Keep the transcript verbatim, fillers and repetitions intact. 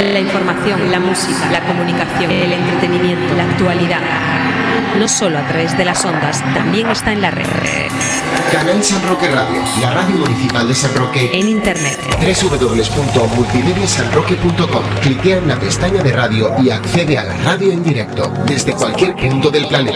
La información, la música, la comunicación, el entretenimiento, la actualidad. No solo a través de las ondas, también está en la red. Canal San Roque Radio, la radio municipal de San Roque. En internet. doble u doble u doble u punto multimedia san roque punto com. Cliquea en la pestaña de radio y accede a la radio en directo desde cualquier punto del planeta.